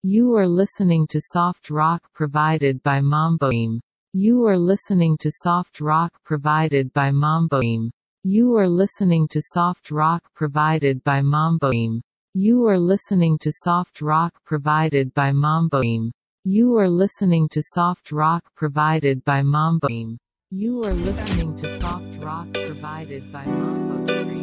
You are listening to soft rock provided by Mamboim. You are listening to soft rock provided by Mamboim. You are listening to soft rock provided by Mamboim. You are listening to soft rock provided by Mamboim. You are listening to soft rock provided by Mamboim. You are listening to soft rock provided by Mamboim.